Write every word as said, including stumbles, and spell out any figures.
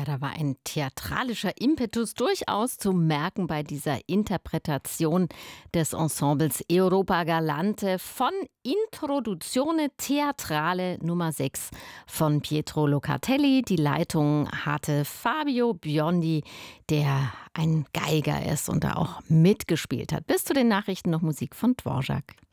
Ja, da war ein theatralischer Impetus durchaus zu merken bei dieser Interpretation des Ensembles Europa Galante von Introduzione Teatrale Nummer sechs von Pietro Locatelli. Die Leitung hatte Fabio Biondi, der ein Geiger ist und da auch mitgespielt hat. Bis zu den Nachrichten noch Musik von Dvorak.